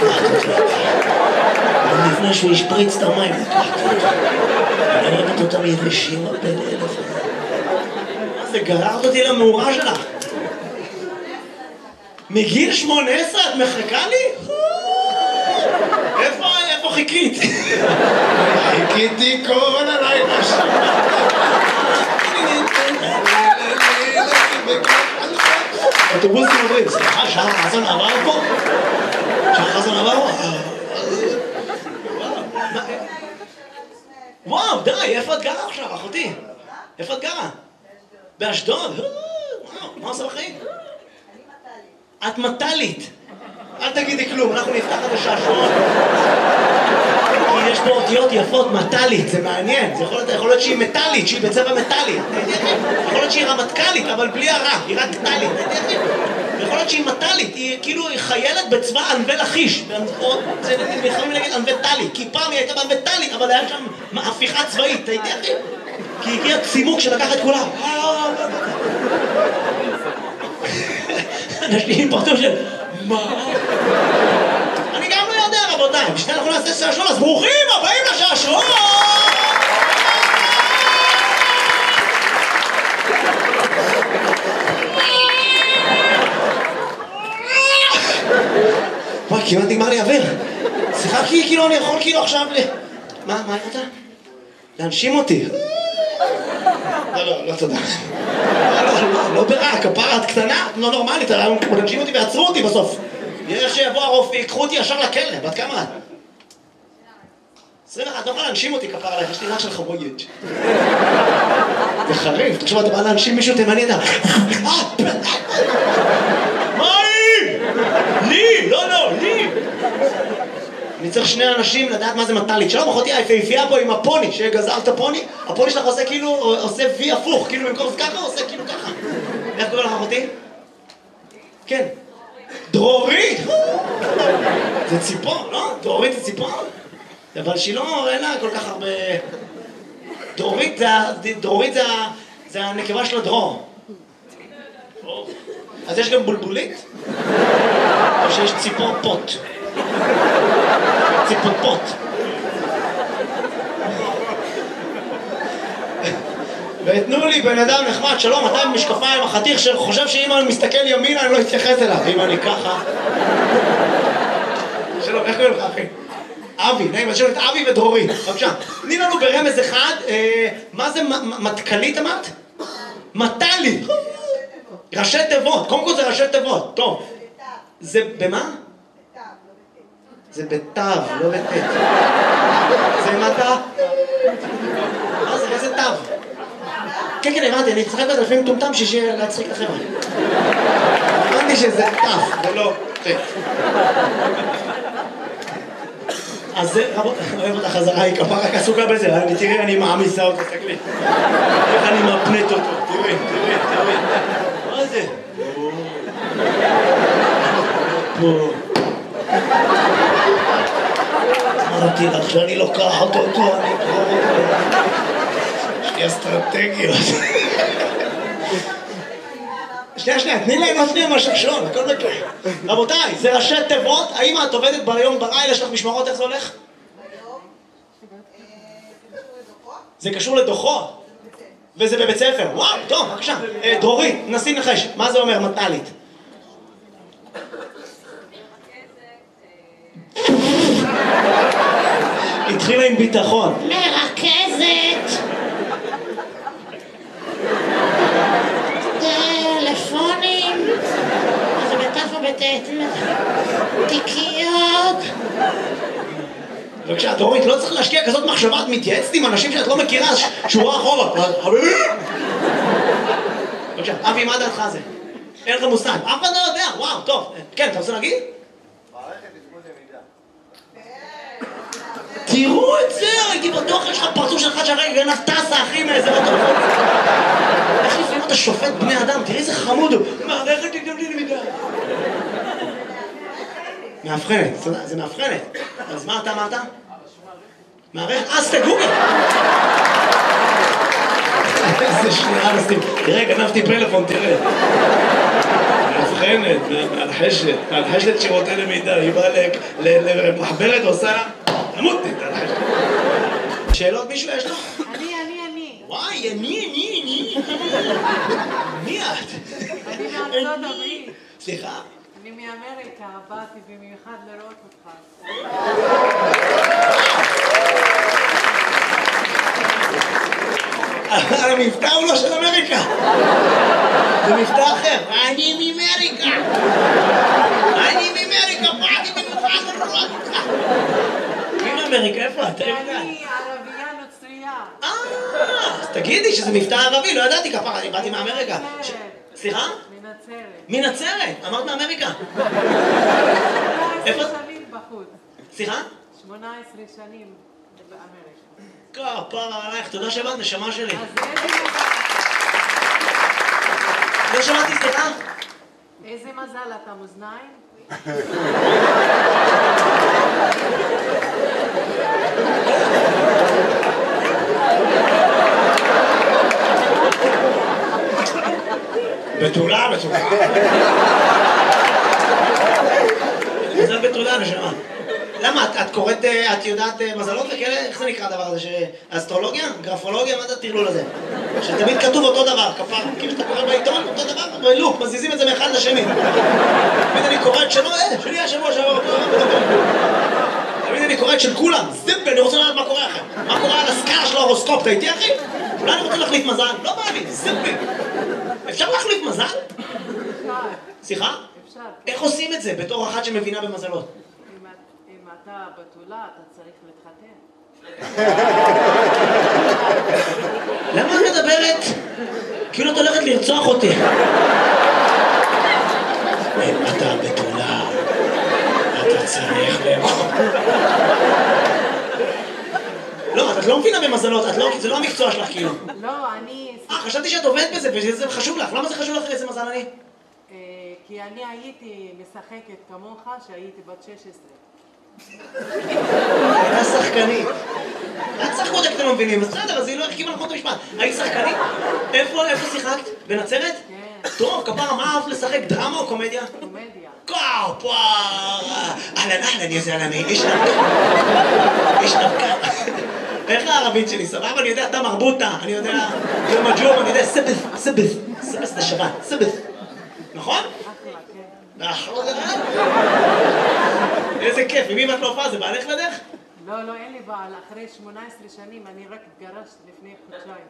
לפני שהוא השפריץ את המים, אני אוהבת אותם יבשים בפה לאלף. מה זה, גררת אותי למאורה שלך? מגיל 18 את מחכה לי? איפה חיכית? חיכיתי כל הלילה אוטובוסים עוברים, סליחה, שעה חזון עבר פה? שעה חזון עבר פה? וואו, די, איפה את גרה עכשיו, אחותי? איפה את גרה? באשדוד? וואו, מה עושה בחיים? את מטלית. אל תגידי כלום, אנחנו נפתח את השעשועון. כי יש פה אותיות יפות, מטלית, זה מעניין. זה יכול להיות שהיא מטלית, שהיא בצבע מטלי. יכול להיות שהיא רמטכ"לית, אבל בלי הרע, היא רק טלית. יכול להיות שהיא מטלית, היא כאילו חיילת בצבא ענבי לכיש. זה יכולים להגיד ענבי טלי, כי פעם היא הייתה בענבי טלית, אבל היה שם הפיכה צבאית, כי הגיע צימוק שלקח את כולם. אנשים פרטו של... מה? אני גם לא יודע, רבותיי. בשביל אנחנו נעשה שעשועון, אז ברוכים הבאים לשעשועון! וואי, כמעט נגמר לי אוויר. סליחה, כאילו אני יכול כאילו עכשיו מה אני רוצה? להנשים אותי. לא, תודה. לא ברע, כפרה את קטנה, לא נורמלית, להנשים אותי ועצרו אותי בסוף. יש שיבוא הרופא, יקחו אותי ישר לכלא, בת כמה את? 21, לא יכולה להנשים אותי כפרה עליך, יש לי רק של חבויג'. זה חריף, תחשוב, אתה בא להנשים מישהו תימני, אתה... מה היא? לי! לא, לי! אני צריך שני אנשים לדעת מה זה מטלית. שלום, אחותי היפהפייה פה עם הפוני, שגזר את הפוני, הפוני שלך עושה כאילו, עושה וי הפוך, כאילו במקום זה ככה, עושה כאילו ככה. איך קורא לך אחותי? כן. דרורית! זה ציפור, לא? דרורית זה ציפור? אבל שהיא לא, אין לה כל כך הרבה... דרורית זה הנקבה של הדרור. אז יש גם בולבולית? או שיש ציפור פוט? ציפופות. ותנו לי בן אדם נחמד, שלום, אתה עם משקפיים, החתיך שחושב שאם אני מסתכל ימינה אני לא אתייחס אליו, אם אני ככה. שלום, איך קוראים לך אחי? אבי, נעים, אני שואל את אבי ודרורית, בבקשה. תני לנו ברמז אחד, מה זה מטכלית אמרת? מטלית. ראשי תיבות, קודם כל זה ראשי תיבות, טוב. זה במה? זה בתו, לא בתת. זה מטה? מה זה? איזה תו? כן, הבנתי, אני צחק את לפעמים טומטם שיהיה להצחיק את החבר'ה. הבנתי שזה תו, ולא תת. אז זה, רבות, אוהב אותה חזרה, היא כפה רק עסוקה בזה, תראי, אני מעמיסה אותה, תסתכלי. איך אני מפנט אותו, תראי. מה זה? פה. אמרתי לך שאני לוקחת אותו, יש לי אסטרטגיות. שנייה, תני להם להפניע מהשעשועון, הכל מקרה. רבותיי, זה ראשי תיבות, האם את עובדת ביום בלילה, יש לך משמרות, איך זה הולך? זה קשור לדוחות? וזה בבית ספר, וואו, טוב, בבקשה. דרורית, נסי נחש, מה זה אומר מטלית? התחילה עם ביטחון. מרכזת. טלפונים. זה בתף ובתת. תיקיות. בבקשה, דורית, לא צריך להשקיע כזאת מחשבה, את מתייעצת עם אנשים שאת לא מכירה, שורה אחורה. בבקשה, אבי, מה דעתך זה? אין לך מושג. אף אחד לא יודע, וואו, טוב. כן, אתה רוצה להגיד? תראו את זה, הייתי בטוח, יש לך פרצוף שלך שהרגע גנב טסה, אחי, מאיזה בטוח. איך לפעמים אתה שופט בני אדם? תראי איזה חמוד הוא. מערכת תגדלי למידה. מאבחנת, זה מאבחנת. אז מה אתה אמרת? מערכת, אז תגוגל. איזה שנייה, נסים. תראה, גנבתי פלאפון, תראה. טוחנת, מהלחשת שירותי למידה, היא באה למחברת ועושה למות, תלחשת. שאלות מישהו יש לו? אני. וואי, אני. מי את? אני מארצות הברית. סליחה? אני מאמריקה, באתי במיוחד לראות אותך. המבטא הוא לא של אמריקה. זה מבטא אחר. אני מאמריקה. באתי במיוחד לראות אותך. מי מאמריקה? איפה את? אני ערבייה נוצרייה. אז תגידי שזה מבטא ערבי, לא ידעתי כפרה, אני באתי מאמריקה. סליחה? מנצרת. מנצרת, אמרת מאמריקה. 18 שנים בחוץ. סליחה? 18 שנים באמריקה. כפרה עלייך, תודה שבאת, נשמה שלי. אז לא שמעתי, סליחה? איזה מזל, אתה מאזניים? בתולה. מזל בתולה, נשמה. למה? את קוראת, את יודעת מזלות וכאלה? איך זה נקרא הדבר הזה? אסטרולוגיה? גרפולוגיה? מה זה הטרלול הזה? שתמיד כתוב אותו דבר, כפר. כאילו שאתה קורא בעיתון, אותו דבר, בלופ, מזיזים את זה מאחד לשני. תמיד אני קורא את שלו, שלי השבוע שעבר, תמיד אני קורא את של כולם. זיפ, אני רוצה לדעת מה קורה אחר. מה קורה על הסקאלה של ההורוסקופ, אתה איתי אחי? אולי אני רוצה להחליף מזל? לא בא לי, זיפ. אפשר להחליף מזל? אפשר. סליחה? אפשר. איך עושים את זה בתור אחת שמבינה במזלות? אם אתה בתולה, אתה צריך להתחתן. למה את מדברת? כאילו את הולכת לרצוח אותי. אם אתה בתולה, אתה צריך לאכול. לא, את לא מבינה במזלות, זה לא המקצוע שלך כאילו. לא, אני... חשבתי שאת עובדת בזה וזה חשוב לך. למה זה חשוב לך איזה מזל אני? כי אני הייתי משחקת כמוך שהייתי בת 16. הייתה שחקנית. את שחקות אתם לא מבינים, בסדר, אז היא לא החכימה נכון את המשפט. היית שחקנית? איפה שיחקת? בנצרת? כן. טוב, כפרה, מה אהבת לשחק? דרמה או קומדיה? קומדיה. כפרה! אהלן, יא זלמי, איש נבקה. איך הערבית שלי? סבבה? אני יודע, אתה מרבוטה, אני יודע, יום הג'ום, אני יודע, סבס זה שבת, סבס. נכון? אחלה, כן. איזה כיף, ממי ואת לא הופעה? זה בעלך לדרך? לא, אין לי בעל. אחרי 18 שנים אני רק התגרשתי לפני חודשיים.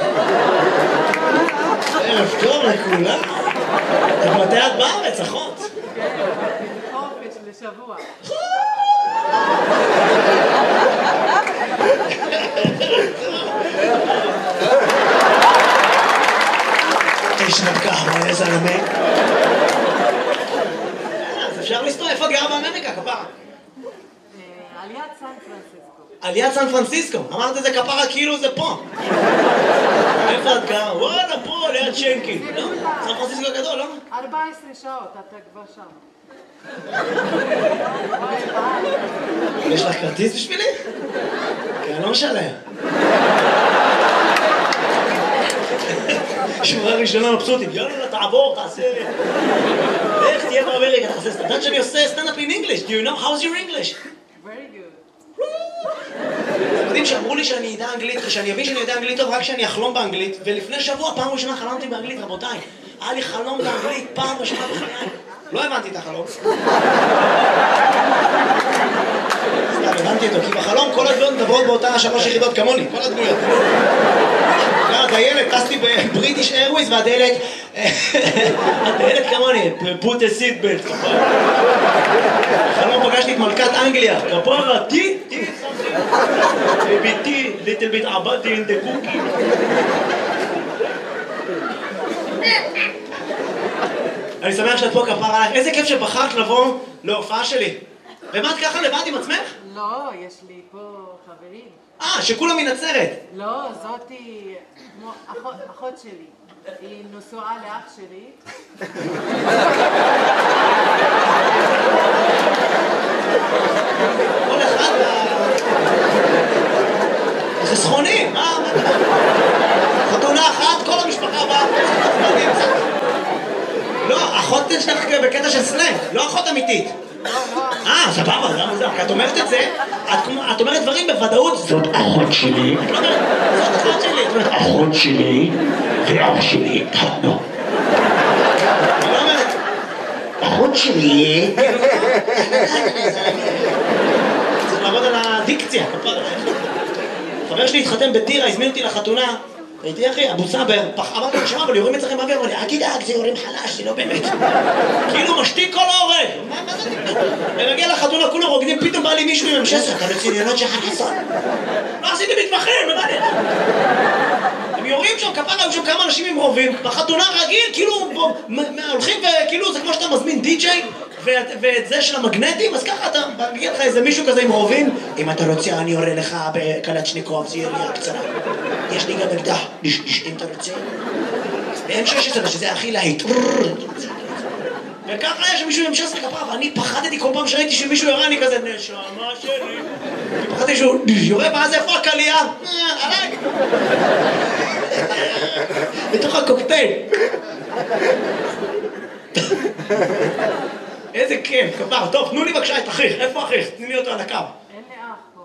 ערב טוב לכולם. מתי את בארץ, אחות? כן, חופש לשבוע. איש נבקה, איזה זלמי. אז אפשר לסתור, איפה את גרה באמריקה, כפרה? על יד סן פרנסיסקו. על יד סן פרנסיסקו, אמרת את זה כפרה כאילו זה פה. איפה את גרה? וואלה, פה, ליד שנקין. לא? סן פרנסיסקו הגדול, לא? 14 שעות, אתה כבר שם. יש לך כרטיס בשבילי? כי אני לא משלם. שורה ראשונה מבסוטית, יאללה, תעבור, תעשה... איך תהיה באמריקה, תעשה סטנדאפ. יודעת שאני עושה סטנדאפ in English. Do you know? How's your English? Very good. אתם יודעים שאמרו לי שאני אדע אנגלית, ושאני אבין שאני יודע אנגלית טוב רק כשאני אחלום באנגלית, ולפני שבוע, פעם ראשונה חלמתי באנגלית, רבותיי. היה לי חלום באנגלית, פעם ראשונה בחיי. לא הבנתי את החלום. סתם, הבנתי אותו, כי בחלום כל הדמויות מדברות באותה 3 יחידות כמוני, כל הדמויות. הדיילת, טסתי בבריטיש איירווייז, והדיילת כמוני, put a seat belt, כפרה. בחלום פגשתי את מלכת אנגליה, כפרה, tea, baby tea, little bit abadi in the cookie. אני שמח שאת פה, כפרה עלייך. איזה כיף שבחרת לבוא להופעה שלי. ומה את ככה לבד עם עצמך? לא, יש לי פה חברים. שכולם מנצרת. לא, זאתי כמו אחות שלי. היא נשואה לאח שלי. כל אחד חסכוני, מה? חתונה אחת, כל המשפחה באה. לא, אחות שלך לא אחות אמיתית. סבבה, זה מוזר, כי את אומרת את זה, את אומרת דברים בוודאות. זאת אחות שלי. את לא אומרת, זאת אחות שלי. אחות שלי ואח שלי התחתנו. אני לא אומרת. אחות שלי. צריך לעבוד על הדיקציה. חבר שלי התחתן בטירה, הזמין אותי לחתונה. הייתי אחי, אבו סאבר, אמרתי לו, שמע, אבל יורים אצלכם באוויר, אמר לי, אל תדאג, זה יורים חלש, זה לא באמת. כאילו משתיק כל ההורג. מה זה? ומגיע לחתונה, כולם רוקדים, פתאום בא לי מישהו עם M16, אתה רציניונות שחר חסון. לא עשיתי מתמחים, מה אני? הם יורים שם, כפרה, היו שם כמה אנשים עם רובים, בחתונה רגיל, כאילו, הולכים וכאילו, זה כמו שאתה מזמין די-ג'יי, ואת זה של המגנטים, אז ככה אתה מגיע לך איזה מישהו כזה עם רובים, אם אתה רוצה אני יורה לך בקלצ'ניקוב, זה ירייה קצרה. יש לי גם אקדח, אם אתה רוצה. ב-M16 שזה הכי להיט. וככה יש מישהו עם M16 כפרה, ואני פחדתי כל פעם שראיתי שמישהו יורה, אני כזה נשמה שלי. פחדתי שהוא יורה, ואז איפה הקלייה? עליי. בתוך הקוקטייל. איזה כיף, כפר. טוב, תנו לי בבקשה את אחיך. איפה אחיך? תני לי אותו על הקו. אין לי אח פה.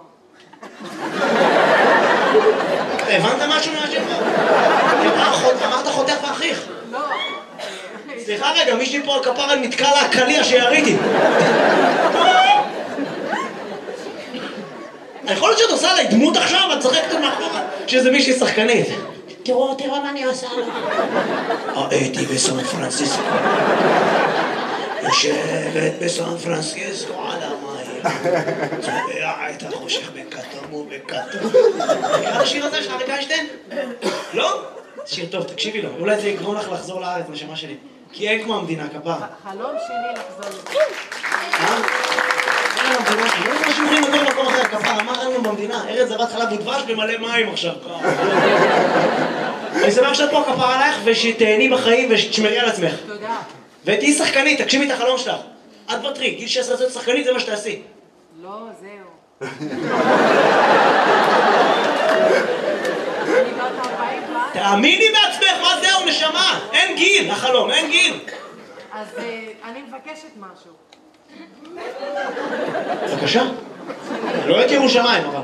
הבנת משהו מהשם? אמרת חותך ואחיך. לא. סליחה רגע, מישהי פה על כפרה נתקע לה הקליע שיריתי. יכול להיות שאת עושה עליי דמות עכשיו, את צחקת מאחורה שזה מישהי שחקנית. תראו מה אני עושה לו. הייתי בסן פרנסיסקו. יושבת בסן פרנסיסקו על המים. צובע את החושך בכתום ובכתום. נראה השיר הזה של אריק איינשטיין? לא? שיר טוב, תקשיבי לו. אולי זה יגרום לך לחזור לארץ, נשמה שלי. כי אין כמו המדינה, כפר. חלום שלי לחזור לזה. אין לנו במדינה, לא יודע אנשים יכולים לגור במקום אחר, כפר. מה אין לנו במדינה? ארץ זבת חלב ודבש במלא מים עכשיו. אני שמח שאת פה כפר עלייך ושתהני בחיים ושתשמרי על עצמך. תודה. ותהיי שחקנית, תגשימי את החלום שלך. את בטרי, גיל 16 להיות שחקנית, זה מה שתעשי. לא, זהו. אני בת 40 ואת? תאמיני בעצמך, מה זהו, נשמה? אין גיל, החלום, אין גיל. אז אני מבקשת משהו. בבקשה. לא את ירושלים, אבל.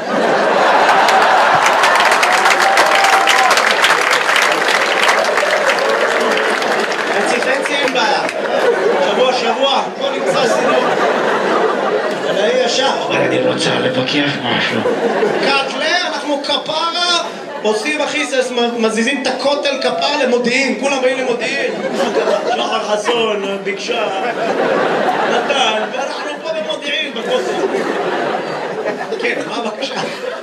חצי אין בעיה. שבוע, בוא נמצא סינור. אבל אני ישר. אני רוצה לבקש משהו. קטלה, אנחנו כפרה, עושים אחיסס, מזיזים את הכותל כפר למודיעין, כולם באים למודיעין. שחר חסון, ביקשה, נתן, ואנחנו פה במודיעין, בכותל. כן, מה בבקשה?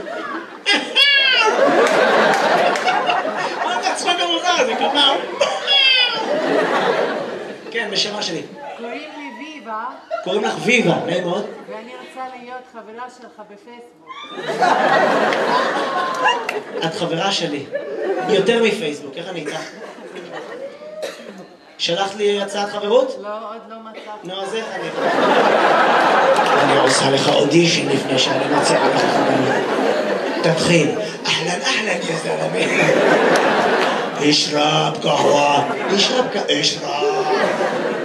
מה זה הצחוק המוזר הזה, כפר? כן, בשמה שלי. קוראים לי ויבה. קוראים לך ויבה, נעים מאוד. ואני רוצה להיות חברה שלך בפייסבוק. את חברה שלי. יותר מפייסבוק, איך אני איתך? שלחת לי הצעת חברות? לא, עוד לא מצאתי. נו, אז איך אני... אני עושה לך אודישן לפני שאני מציעה לך חברות. תתחיל. אהלן, יא זלמי. אשרב קהווה. אשרב.